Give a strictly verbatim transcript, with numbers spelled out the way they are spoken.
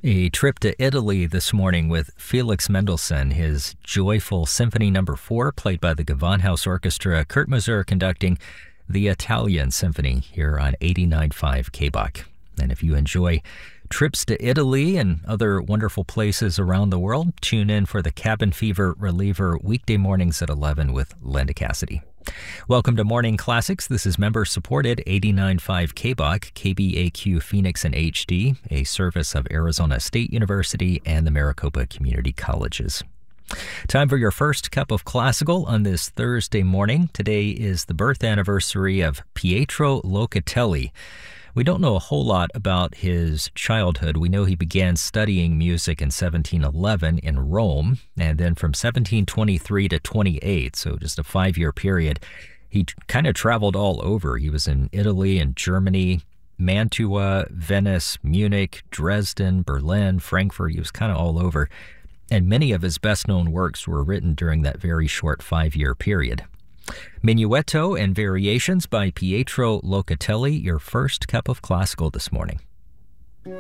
A trip to Italy this morning with Felix Mendelssohn, his joyful Symphony Number Four, played by the Gewandhaus Orchestra. Kurt Masur conducting the Italian Symphony here on eighty-nine point five K B O C. And if you enjoy trips to Italy and other wonderful places around the world, tune in for the Cabin Fever Reliever weekday mornings at eleven with Linda Cassidy. Welcome to Morning Classics. This is member-supported eighty-nine point five K B O C, K B A Q Phoenix and H D, a service of Arizona State University and the Maricopa Community Colleges. Time for your first cup of classical on this Thursday morning. Today is the birth anniversary of Pietro Locatelli. We don't know a whole lot about his childhood. We know he began studying music in seventeen eleven in Rome, and then from seventeen twenty-three to twenty-eight, so just a five-year period, he kind of traveled all over. He was in Italy and Germany, Mantua, Venice, Munich, Dresden, Berlin, Frankfurt. He was kind of all over, and many of his best-known works were written during that very short five-year period. Minuetto and Variations by Pietro Locatelli, your first cup of classical this morning.